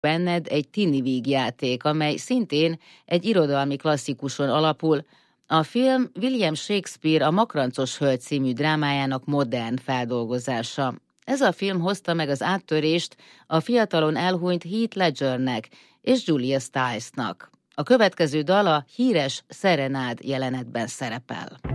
Benned egy tini vígjáték, amely szintén egy irodalmi klasszikuson alapul. A film William Shakespeare A Makrancos hölgy című drámájának modern feldolgozása. Ez a film hozta meg az áttörést a fiatalon elhunyt Heath Ledgernek és Julia Stilesnak. A következő dal a híres Serenád jelenetben szerepel.